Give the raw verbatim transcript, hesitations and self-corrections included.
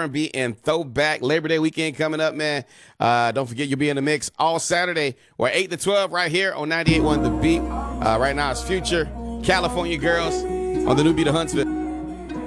and B, and throwback. Labor Day weekend coming up, man. Uh, don't forget you'll be in the mix all Saturday or eight to twelve right here on ninety-eight point one The Beat. Uh, right now it's Future, California Girls on the new beat of Huntsville.